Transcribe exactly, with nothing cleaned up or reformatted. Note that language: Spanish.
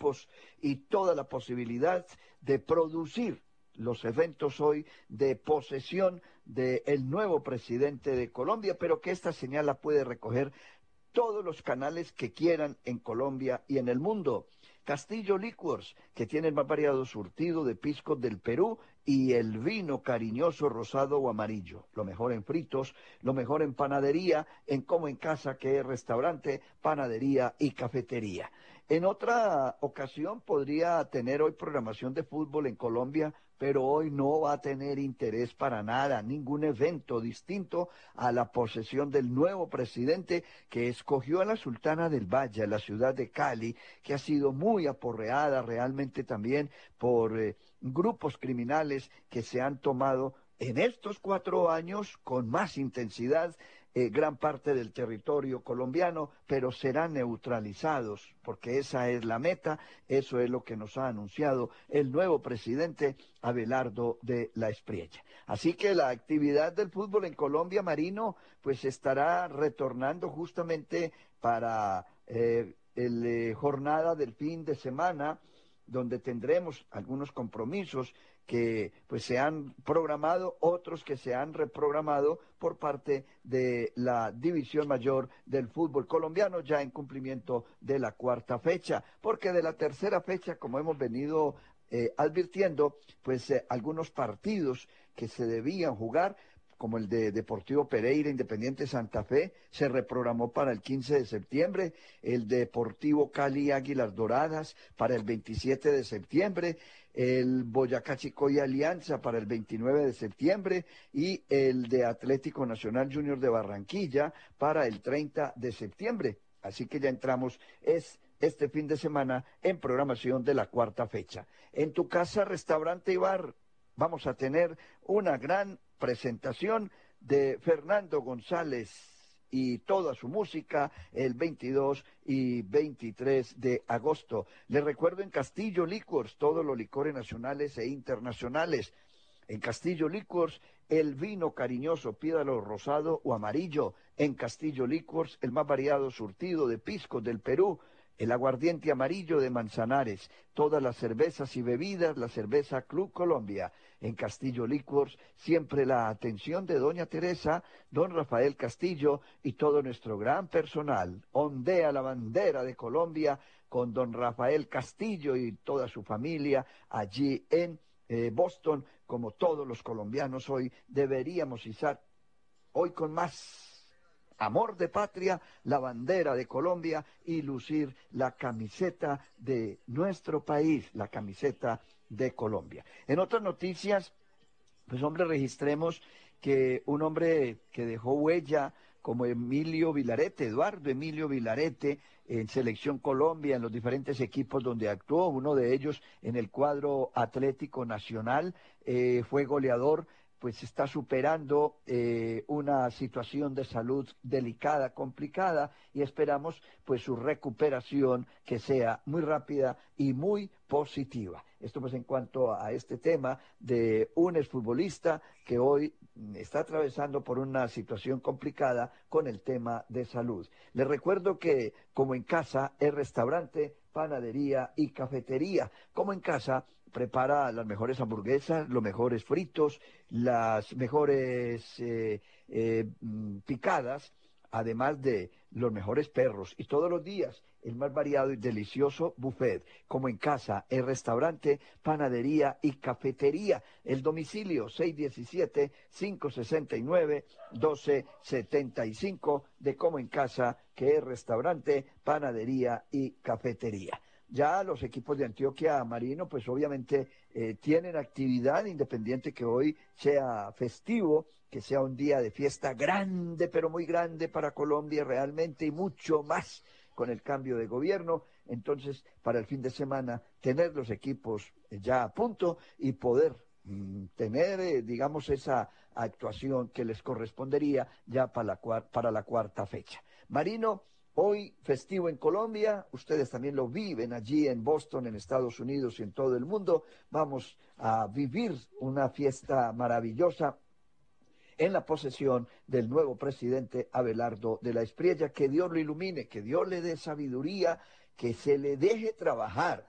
equipos y toda la posibilidad de producir los eventos hoy de posesión del nuevo presidente de Colombia, pero que esta señal la puede recoger todos los canales que quieran en Colombia y en el mundo. Castillo Liquors, que tiene el más variado surtido de piscos del Perú y el vino cariñoso rosado o amarillo. Lo mejor en fritos, lo mejor en panadería, en Como en Casa, que es restaurante, panadería y cafetería. En otra ocasión podría tener hoy programación de fútbol en Colombia, pero hoy no va a tener interés para nada, ningún evento distinto a la posesión del nuevo presidente que escogió a la Sultana del Valle, la ciudad de Cali, que ha sido muy aporreada realmente también por eh, grupos criminales que se han tomado en estos cuatro años con más intensidad eh, gran parte del territorio colombiano, pero serán neutralizados, porque esa es la meta, eso es lo que nos ha anunciado el nuevo presidente Abelardo de la Espriella. Así que la actividad del fútbol en Colombia, Marino, pues estará retornando justamente para eh, el eh, jornada del fin de semana, donde tendremos algunos compromisos que pues se han programado, otros que se han reprogramado por parte de la División Mayor del fútbol colombiano, ya en cumplimiento de la cuarta fecha, porque de la tercera fecha, como hemos venido eh, advirtiendo, pues eh, algunos partidos que se debían jugar, como el de Deportivo Pereira, Independiente Santa Fe, se reprogramó para el quince de septiembre, el Deportivo Cali Águilas Doradas para el veintisiete de septiembre, el Boyacá Chico y Alianza para el veintinueve de septiembre y el de Atlético Nacional Junior de Barranquilla para el treinta de septiembre. Así que ya entramos, es este fin de semana en programación de la cuarta fecha. En tu casa, restaurante y bar, vamos a tener una gran presentación de Fernando González y toda su música el veintidós y veintitrés de agosto. Les recuerdo en Castillo Liquors, todos los licores nacionales e internacionales. En Castillo Liquors, el vino cariñoso, pídalo rosado o amarillo. En Castillo Liquors, el más variado surtido de piscos del Perú. El aguardiente amarillo de Manzanares, todas las cervezas y bebidas, la cerveza Club Colombia. En Castillo Liquors, siempre la atención de doña Teresa, don Rafael Castillo y todo nuestro gran personal. Ondea la bandera de Colombia con don Rafael Castillo y toda su familia allí en eh, Boston, como todos los colombianos hoy deberíamos izar hoy con más amor de patria, la bandera de Colombia y lucir la camiseta de nuestro país, la camiseta de Colombia. En otras noticias, pues hombre, registremos que un hombre que dejó huella como Emilio Vilarete, Eduardo Emilio Vilarete, en Selección Colombia, en los diferentes equipos donde actuó, uno de ellos en el cuadro Atlético Nacional, eh, fue goleador, pues está superando eh, una situación de salud delicada, complicada, y esperamos pues su recuperación que sea muy rápida y muy positiva. Esto pues en cuanto a este tema de un exfutbolista que hoy está atravesando por una situación complicada con el tema de salud. Les recuerdo que Como en Casa es restaurante, panadería y cafetería. Como en Casa prepara las mejores hamburguesas, los mejores fritos, las mejores eh, eh, picadas, además de los mejores perros. Y todos los días el más variado y delicioso buffet. Como en Casa, el restaurante, panadería y cafetería. El domicilio seis diecisiete, cinco sesenta y nueve, doce setenta y cinco de Como en Casa, que es restaurante, panadería y cafetería. Ya los equipos de Antioquia, Marino, pues obviamente eh, tienen actividad, independiente que hoy sea festivo, que sea un día de fiesta grande, pero muy grande para Colombia realmente, y mucho más con el cambio de gobierno. Entonces, para el fin de semana, tener los equipos ya a punto y poder mm, tener, eh, digamos, esa actuación que les correspondería ya para la, para la cuarta fecha. Marino, hoy festivo en Colombia, ustedes también lo viven allí en Boston, en Estados Unidos y en todo el mundo. Vamos a vivir una fiesta maravillosa en la posesión del nuevo presidente Abelardo de la Espriella. Que Dios lo ilumine, que Dios le dé sabiduría, que se le deje trabajar,